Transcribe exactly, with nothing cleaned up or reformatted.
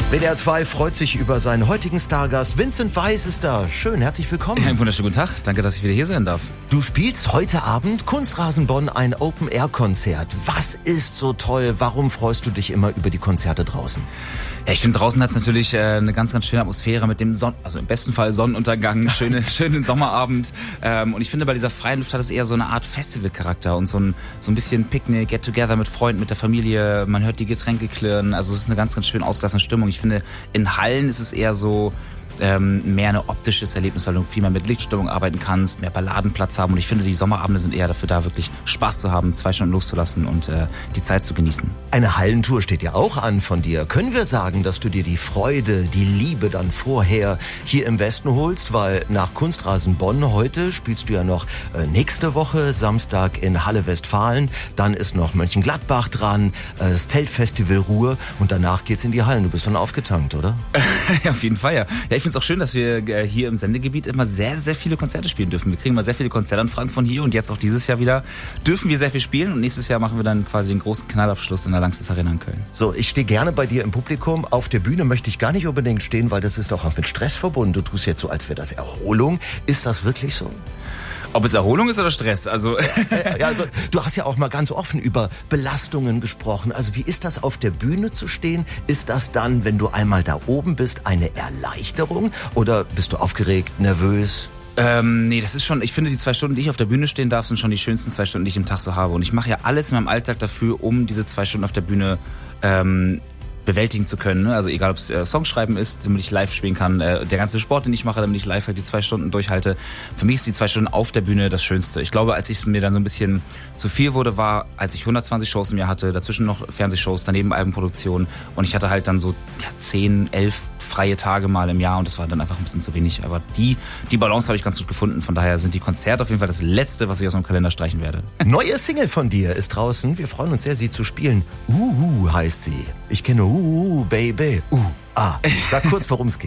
W D R zwei freut sich über seinen heutigen Stargast. Vincent Weiss ist da. Schön, herzlich willkommen. Ja, einen wunderschönen guten Tag. Danke, dass ich wieder hier sein darf. Du spielst heute Abend Kunstrasen Bonn ein Open-Air-Konzert. Was ist so toll? Warum freust du dich immer über die Konzerte draußen? Ja, ich finde, draußen hat es natürlich äh, eine ganz, ganz schöne Atmosphäre mit dem Sonn, also im besten Fall Sonnenuntergang, schöne, schönen Sommerabend. Ähm, und ich finde, bei dieser freien Luft hat es eher so eine Art Festivalcharakter und so ein, so ein bisschen Picknick, Get-Together mit Freunden, mit der Familie. Man hört die Getränke klirren. Also es ist eine ganz, ganz schön ausgelassene Stimmung. Ich finde, in Hallen ist es eher so ähm, mehr ein optisches Erlebnis, weil du viel mehr mit Lichtstimmung arbeiten kannst, mehr Balladenplatz haben. Und ich finde, die Sommerabende sind eher dafür da, wirklich Spaß zu haben, zwei Stunden loszulassen und äh, die Zeit zu genießen. Eine Hallentour steht ja auch an von dir. Können wir sagen, dass du dir die Freude, die Liebe dann vorher hier im Westen holst? Weil nach Kunstrasen Bonn heute spielst du ja noch äh, nächste Woche Samstag in Halle Westfalen. Dann ist noch Mönchengladbach dran, äh, das Zeltfestival Ruhr und danach geht's in die Hallen. Du bist dann aufgetankt, oder? Ja, auf jeden Fall, ja. Ja, ich finde es auch schön, dass wir hier im Sendegebiet immer sehr, sehr viele Konzerte spielen dürfen. Wir kriegen mal sehr viele Konzertanfragen von hier und jetzt auch dieses Jahr wieder dürfen wir sehr viel spielen und nächstes Jahr machen wir dann quasi den großen Knallabschluss in der Langsys Arena in Köln. So, ich stehe gerne bei dir im Publikum. Auf der Bühne möchte ich gar nicht unbedingt stehen, weil das ist doch auch mit Stress verbunden. Du tust jetzt so, als wäre das Erholung. Ist das wirklich so? Ob es Erholung ist oder Stress, also... ja, also du hast ja auch mal ganz offen über Belastungen gesprochen. Also wie ist das, auf der Bühne zu stehen? Ist das dann, wenn du einmal da oben bist, eine Erleichterung? Oder bist du aufgeregt, nervös? Ähm, nee, das ist schon, ich finde, die zwei Stunden, die ich auf der Bühne stehen darf, sind schon die schönsten zwei Stunden, die ich im Tag so habe. Und ich mache ja alles in meinem Alltag dafür, um diese zwei Stunden auf der Bühne ähm, bewältigen zu können. Ne? Also egal, ob es äh, Songschreiben ist, damit ich live spielen kann, äh, der ganze Sport, den ich mache, damit ich live halt die zwei Stunden durchhalte. Für mich ist die zwei Stunden auf der Bühne das Schönste. Ich glaube, als es mir dann so ein bisschen zu viel wurde, war, als ich hundertzwanzig Shows im Jahr hatte, dazwischen noch Fernsehshows, daneben Albenproduktion und ich hatte halt dann so ja, zehn, elf freie Tage mal im Jahr und das war dann einfach ein bisschen zu wenig. Aber die, die Balance habe ich ganz gut gefunden. Von daher sind die Konzerte auf jeden Fall das Letzte, was ich aus meinem Kalender streichen werde. Neue Single von dir ist draußen. Wir freuen uns sehr, sie zu spielen. Uhu heißt sie. Ich kenne Uhu, Baby. Uh, ah. Sag kurz, worum es geht.